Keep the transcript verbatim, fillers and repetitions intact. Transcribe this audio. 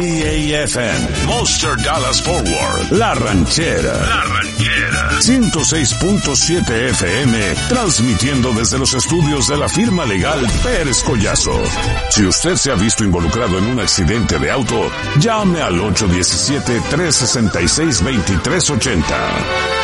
A F M, Monster Dallas Fort Worth, La Ranchera. La Ranchera. ciento seis punto siete F M, transmitiendo desde los estudios de la firma legal Pérez Collazo. Si usted se ha visto involucrado en un accidente de auto, llame al ocho uno siete, tres seis seis, dos tres ocho cero.